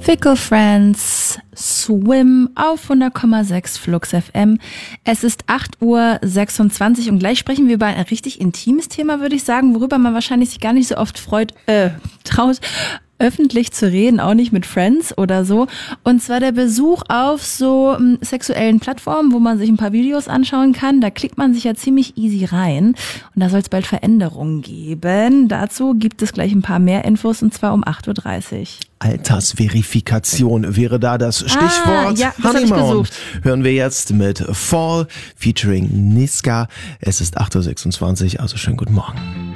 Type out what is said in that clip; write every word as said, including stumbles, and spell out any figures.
Fickle Friends, Swim auf hundert Komma sechs Flux F M. Es ist acht Uhr sechsundzwanzig und gleich sprechen wir über ein richtig intimes Thema, würde ich sagen, worüber man wahrscheinlich sich gar nicht so oft freut, äh, traut, öffentlich zu reden, auch nicht mit Friends oder so. Und zwar der Besuch auf so m, sexuellen Plattformen, wo man sich ein paar Videos anschauen kann. Da klickt man sich ja ziemlich easy rein. Und da soll es bald Veränderungen geben. Dazu gibt es gleich ein paar mehr Infos und zwar um acht Uhr dreißig. Altersverifikation wäre da das Stichwort. Ah, ja, das hab ich gesucht. Hören wir jetzt mit Fall featuring Niska. Es ist acht Uhr sechsundzwanzig, also schönen guten Morgen.